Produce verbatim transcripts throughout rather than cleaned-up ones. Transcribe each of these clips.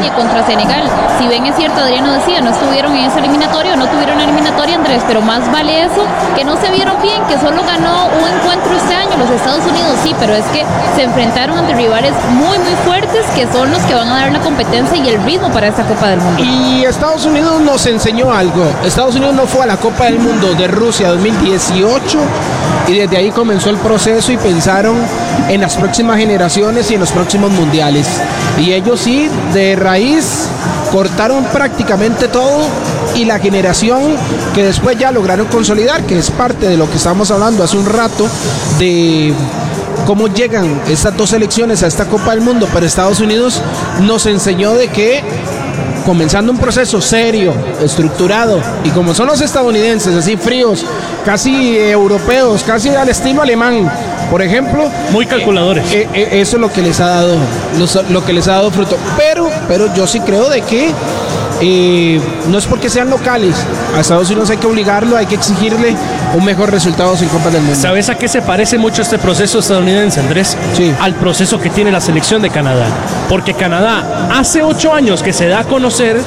España y contra Senegal. Si bien es cierto, Adriano decía, no estuvieron en esa eliminatoria, no tuvieron eliminatoria, Andrés, pero más vale eso, que no se vieron bien, que solo ganó un encuentro este año. Los Estados Unidos sí, pero es que se enfrentaron ante rivales muy, muy fuertes, que son los que van a dar la competencia y el ritmo para esta Copa del Mundo. Y Estados Unidos nos enseñó algo. Estados Unidos no fue a la Copa del Mundo de Rusia dos mil dieciocho y desde ahí comenzó el proceso y pensaron en las próximas generaciones y en los próximos mundiales. Y ellos sí, de raíz, cortaron prácticamente todo y la generación que después ya lograron consolidar, que es parte de lo que estábamos hablando hace un rato, de cómo llegan estas dos selecciones a esta Copa del Mundo, pero Estados Unidos nos enseñó de que comenzando un proceso serio, estructurado, y como son los estadounidenses, así fríos, casi europeos, casi al estilo alemán, por ejemplo, muy calculadores. Eh, eh, eso es lo que les ha dado, lo, lo que les ha dado fruto. Pero, pero yo sí creo de que eh, no es porque sean locales. A Estados Unidos hay que obligarlo, hay que exigirle un mejor resultado en Copa del Mundo. ¿Sabes a qué se parece mucho este proceso estadounidense, Andrés? Sí. Al proceso que tiene la selección de Canadá. Porque Canadá hace ocho años que se da a conocer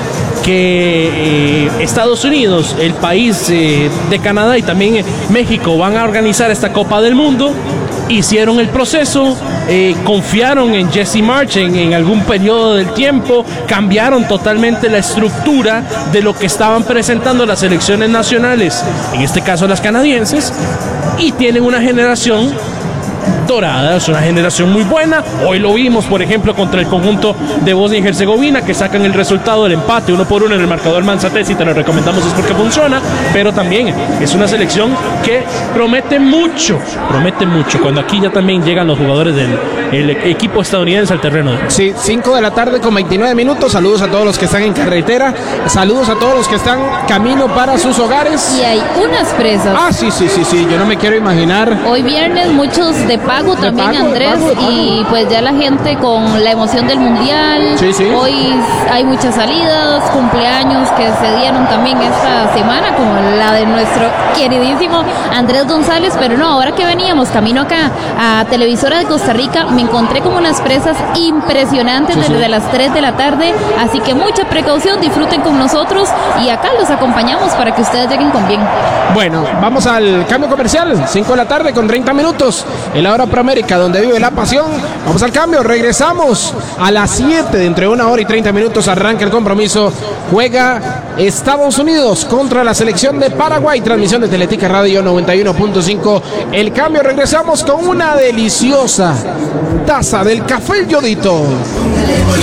que eh, Estados Unidos, el país eh, de Canadá y también México van a organizar esta Copa del Mundo. Hicieron el proceso, eh, confiaron en Jesse Marsch en, en algún periodo del tiempo, cambiaron totalmente la estructura de lo que estaban presentando las selecciones nacionales, en este caso las canadienses, y tienen una generación dorada, es una generación muy buena. Hoy lo vimos, por ejemplo, contra el conjunto de Bosnia y Herzegovina, que sacan el resultado del empate uno por uno en el marcador Manzatesi, te lo recomendamos, es porque funciona, pero también es una selección que promete mucho, promete mucho, cuando aquí ya también llegan los jugadores del el equipo estadounidense al terreno. Sí, cinco de la tarde con veintinueve minutos, saludos a todos los que están en carretera, saludos a todos los que están camino para sus hogares. Y hay unas presas. Ah, sí, sí, sí, sí, yo no me quiero imaginar. Hoy viernes muchos de pago De también, pago, de Andrés, pago, de pago. y pues ya la gente con la emoción del mundial. Sí, sí. Hoy hay muchas salidas, cumpleaños que se dieron también esta semana, como la de nuestro queridísimo Andrés González, pero no, ahora que veníamos camino acá a Televisora de Costa Rica, me encontré como unas presas impresionantes Sí, sí. desde las tres de la tarde, así que mucha precaución, disfruten con nosotros y acá los acompañamos para que ustedes lleguen con bien. Bueno, vamos al cambio comercial, cinco de la tarde con treinta minutos, en la hora Proamérica, donde vive la pasión. Vamos al cambio, regresamos a las siete, de entre una hora y treinta minutos arranca el compromiso. Juega Estados Unidos contra la selección de Paraguay, transmisión de Teletica Radio noventa y uno punto cinco. El cambio, regresamos con una deliciosa taza del café El Yodito.